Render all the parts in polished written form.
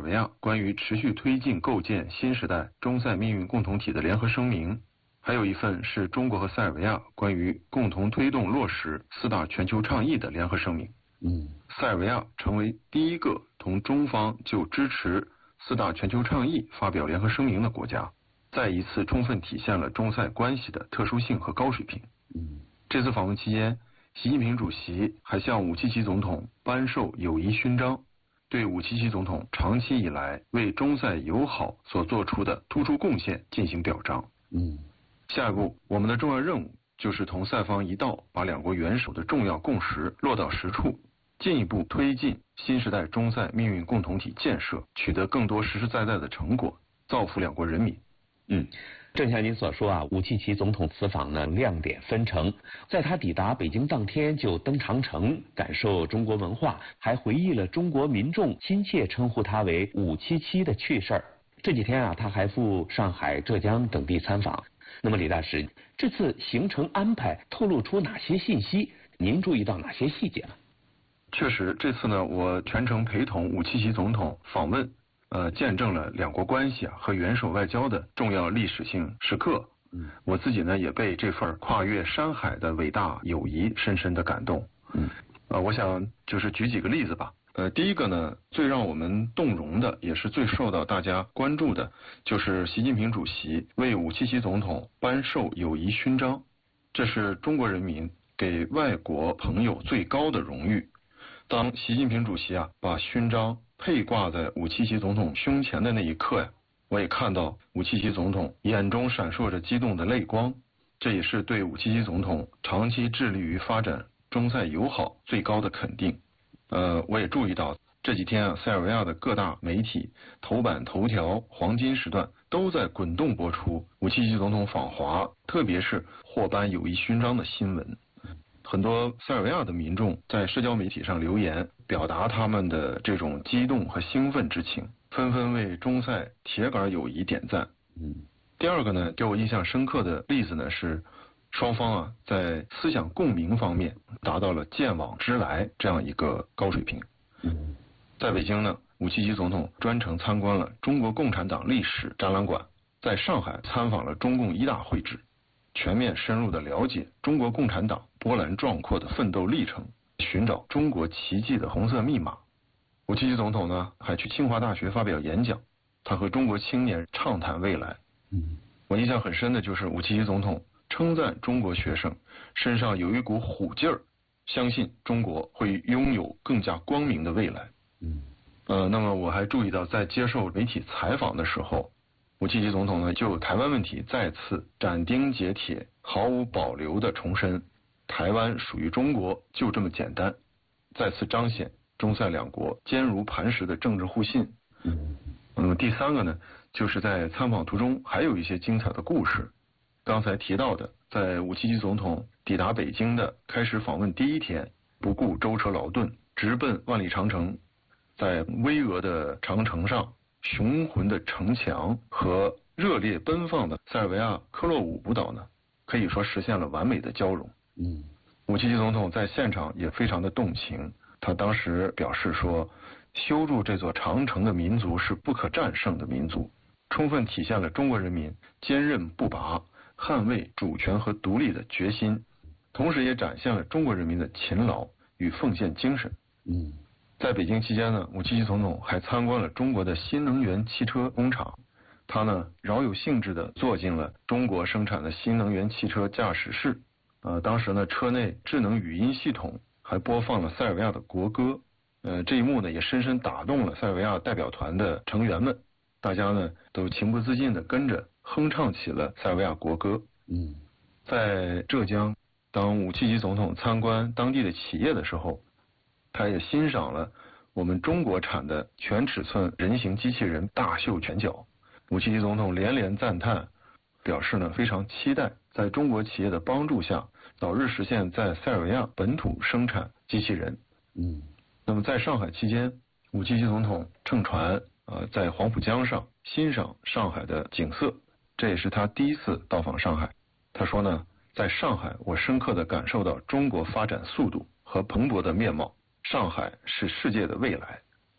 尔维亚关于持续推进构建新时代中塞命运共同体的联合声明，还有一份是中国和塞尔维亚关于共同推动落实4大全球倡议的联合声明。塞尔维亚成为第一个同中方就支持4大全球倡议发表联合声明的国家，再一次充分体现了中塞关系的特殊性和高水平。这次访问期间，习近平主席还向武契奇总统颁授友谊勋章，对武契奇总统长期以来为中塞友好所做出的突出贡献进行表彰。下一步，我们的重要任务就是同塞方一道，把两国元首的重要共识落到实处，进一步推进新时代中塞命运共同体建设，取得更多实实在在的成果，造福两国人民。 正像您所说啊，武契奇总统此访呢亮点纷呈，在他抵达北京当天就登长城，感受中国文化，还回忆了中国民众亲切称呼他为577的趣事儿。这几天啊，他还赴上海、浙江等地参访。那么李大使，这次行程安排透露出哪些信息？您注意到哪些细节呢？ 确实，这次呢，我全程陪同武契奇总统访问。见证了两国关系和元首外交的重要历史性时刻。我自己呢也被这份跨越山海的伟大友谊深深的感动。我想就是举几个例子吧。第一个呢，最让我们动容的，也是最受到大家关注的，就是习近平主席为武契奇总统颁授友谊勋章，这是中国人民给外国朋友最高的荣誉。当习近平主席把勋章佩挂在武契奇总统胸前的那一刻我也看到武契奇总统眼中闪烁着激动的泪光，这也是对武契奇总统长期致力于发展中塞友好最高的肯定。我也注意到这几天塞尔维亚的各大媒体头版头条黄金时段都在滚动播出武契奇总统访华，特别是获颁友谊勋章的新闻。很多塞尔维亚的民众在社交媒体上留言，表达他们的这种激动和兴奋之情，纷纷为中塞铁杆友谊点赞。第二个呢，给我印象深刻的例子呢是，双方在思想共鸣方面达到了见往知来这样一个高水平。在北京呢，武契奇总统专程参观了中国共产党历史展览馆，在上海参访了中共1大会址，全面深入地了解中国共产党波澜壮阔的奋斗历程，寻找中国奇迹的红色密码。武契奇总统呢，还去清华大学发表演讲，他和中国青年畅谈未来。我印象很深的就是武契奇总统称赞中国学生身上有一股虎劲儿，相信中国会拥有更加光明的未来。那么我还注意到，在接受媒体采访的时候，武契奇总统呢就台湾问题再次斩钉截铁、毫无保留地重申，台湾属于中国，就这么简单，再次彰显中塞两国坚如磐石的政治互信。第三个呢，就是在参访途中还有一些精彩的故事。刚才提到的，在武契奇总统抵达北京的开始访问第一天，不顾舟车劳顿，直奔万里长城，在巍峨的长城上，雄浑的城墙和热烈奔放的塞尔维亚科洛舞舞蹈呢，可以说实现了完美的交融。武契奇总统在现场也非常的动情，他当时表示说，修筑这座长城的民族是不可战胜的民族，充分体现了中国人民坚韧不拔、捍卫主权和独立的决心，同时也展现了中国人民的勤劳与奉献精神。在北京期间呢，武契奇总统还参观了中国的新能源汽车工厂，他呢饶有兴致地坐进了中国生产的新能源汽车驾驶室。当时呢，车内智能语音系统还播放了塞尔维亚的国歌。这一幕呢也深深打动了塞尔维亚代表团的成员们，大家呢都情不自禁地跟着哼唱起了塞尔维亚国歌。在浙江，当武契奇总统参观当地的企业的时候，他也欣赏了我们中国产的全尺寸人形机器人大秀拳脚。武契奇总统连连赞叹，表示呢非常期待在中国企业的帮助下，早日实现在塞尔维亚本土生产机器人。那么在上海期间，武契奇总统乘船在黄浦江上欣赏上海的景色，这也是他第一次到访上海。他说呢，在上海我深刻地感受到中国发展速度和蓬勃的面貌，上海是世界的未来。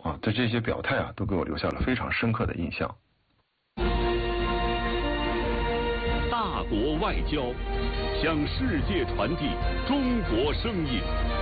啊，对这些表态啊，都给我留下了非常深刻的印象。 大国外交，向世界传递中国声音。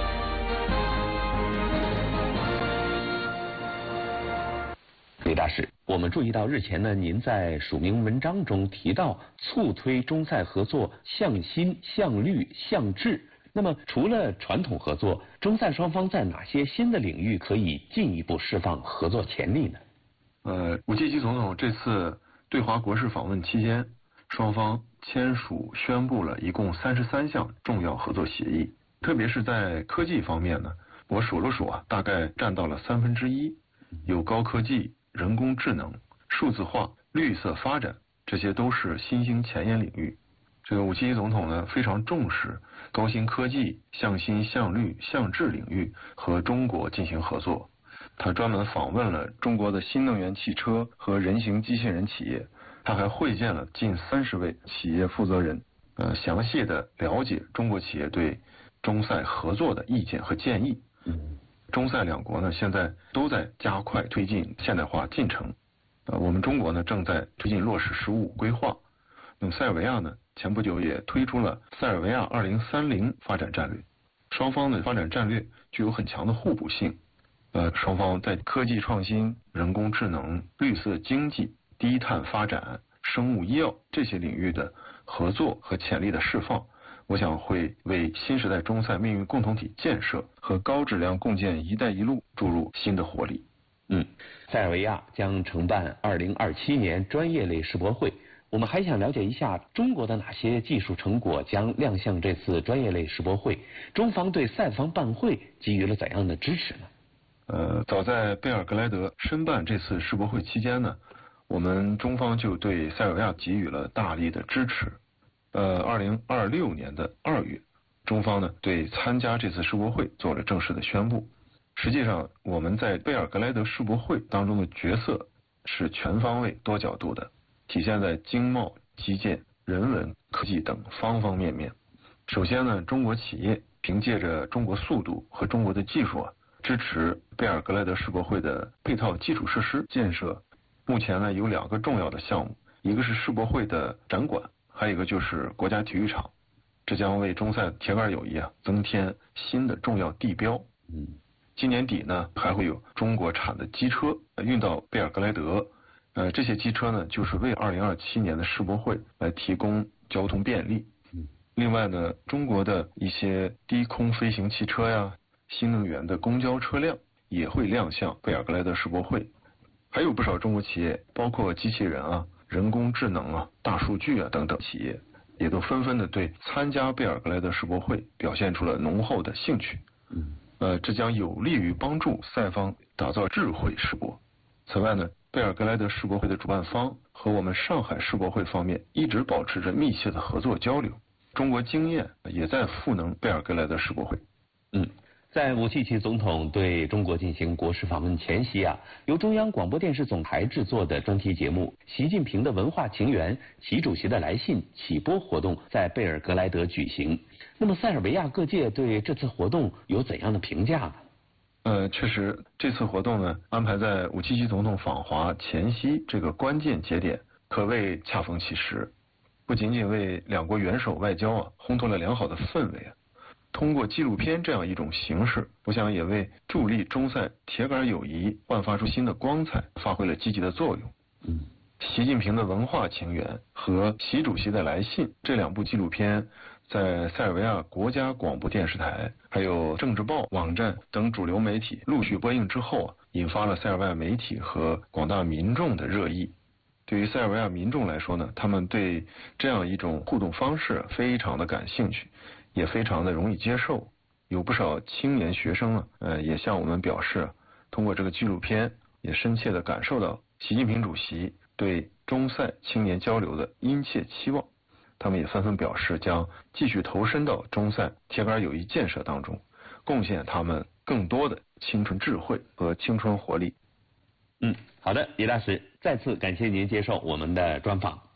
李大使，我们注意到日前呢，您在署名文章中提到促推中塞合作向新、向绿、向智。那么，除了传统合作，中塞双方在哪些新的领域可以进一步释放合作潜力呢？ 武契奇总统这次对华国事访问期间，双方签署宣布了一共33项重要合作协议，特别是在科技方面呢，我数了数啊，大概占到了1/3，有高科技、人工智能、数字化、绿色发展，这些都是新兴前沿领域。这个武契奇总统呢，非常重视高新科技、向新、向绿、向智领域和中国进行合作。他专门访问了中国的新能源汽车和人形机器人企业，他还会见了近30位企业负责人，详细的了解中国企业对中塞合作的意见和建议。中塞两国呢，现在都在加快推进现代化进程。我们中国呢，正在推进落实15规划。那么塞尔维亚呢，前不久也推出了塞尔维亚2030发展战略。双方的发展战略具有很强的互补性。双方在科技创新、人工智能、绿色经济、低碳发展、生物医药这些领域的合作和潜力的释放，我想会为新时代中塞命运共同体建设和高质量共建“一带一路”注入新的活力。 塞尔维亚将承办2027年专业类世博会。我们还想了解一下中国的哪些技术成果将亮相这次专业类世博会，中方对塞方办会给予了怎样的支持呢？ 早在贝尔格莱德申办这次世博会期间呢，我们中方就对塞尔维亚给予了大力的支持。2026年的2月，中方呢对参加这次世博会做了正式的宣布。实际上，我们在贝尔格莱德世博会当中的角色是全方位、多角度的，体现在经贸、基建、人文、科技等方方面面。首先呢，中国企业凭借着中国速度和中国的技术支持贝尔格莱德世博会的配套基础设施建设。目前呢，有2个重要的项目，一个是世博会的展馆，还有一个就是国家体育场。这将为中塞铁杆友谊增添新的重要地标。今年底呢，还会有中国产的机车运到贝尔格莱德。这些机车呢，就是为2027年的世博会来提供交通便利。另外呢，中国的一些低空飞行汽车呀、新能源的公交车辆也会亮相贝尔格莱德世博会。还有不少中国企业，包括机器人人工智能大数据等等企业，也都纷纷的对参加贝尔格莱德世博会表现出了浓厚的兴趣。这将有利于帮助塞方打造智慧世博。此外呢，贝尔格莱德世博会的主办方和我们上海世博会方面一直保持着密切的合作交流，中国经验也在赋能贝尔格莱德世博会。 在武契奇总统对中国进行国事访问前夕由中央广播电视总台制作的专题节目《习近平的文化情缘：习主席的来信》启播活动在贝尔格莱德举行。那么塞尔维亚各界对这次活动有怎样的评价呢？ 确实，这次活动呢安排在武契奇总统访华前夕这个关键节点，可谓恰逢其时。不仅仅为两国元首外交烘托了良好的氛围通过纪录片这样一种形式，我想也为助力中塞铁杆友谊焕发出新的光彩发挥了积极的作用。习近平的文化情缘和习主席的来信这2部纪录片在塞尔维亚国家广播电视台还有政治报网站等主流媒体陆续播映之后引发了塞尔维亚媒体和广大民众的热议。对于塞尔维亚民众来说呢，他们对这样一种互动方式非常的感兴趣，也非常的容易接受。有不少青年学生也向我们表示，通过这个纪录片也深切的感受到习近平主席对中塞青年交流的殷切期望。他们也纷纷表示将继续投身到中塞铁杆友谊建设当中，贡献他们更多的青春智慧和青春活力。 好的，李大使，再次感谢您接受我们的专访。